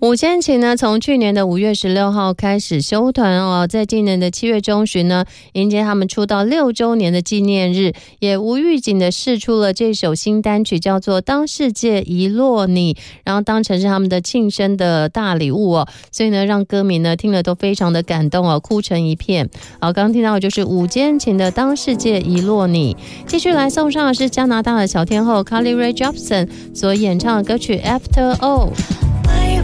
五间琴呢，从去年的5月16号开始休团哦，在今年的7月中旬呢，迎接他们出道6周年的纪念日，也无预警的释出了这首新单曲，叫做《当世界遗落你》，然后当成是他们的庆生的大礼物哦，所以呢，让歌迷呢听了都非常的感动哦，哭成一片。好，刚刚听到的就是五间琴的《当世界遗落你》，继续来送上的是加拿大的小天后 Carly Rae Jepsen 所演唱的歌曲 After All。